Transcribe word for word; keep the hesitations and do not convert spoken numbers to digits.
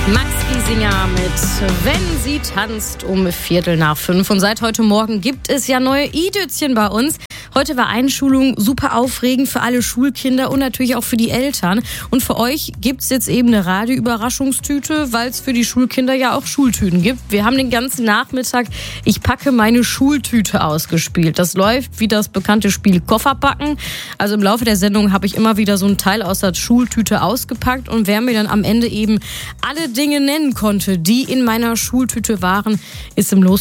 Max Giesinger mit Wenn sie tanzt um Viertel nach fünf. Und seit heute Morgen gibt es ja neue i-Dötzchen bei uns. Heute war Einschulung super aufregend für alle Schulkinder und natürlich auch für die Eltern. Und für euch gibt's jetzt eben eine Radio-Überraschungstüte, weil es für die Schulkinder ja auch Schultüten gibt. Wir haben den ganzen Nachmittag Ich packe meine Schultüte ausgespielt. Das läuft wie das bekannte Spiel Kofferpacken. Also im Laufe der Sendung habe ich immer wieder so ein Teil aus der Schultüte ausgepackt. Und wer mir dann am Ende eben alle Dinge nennen konnte, die in meiner Schultüte waren, ist im Los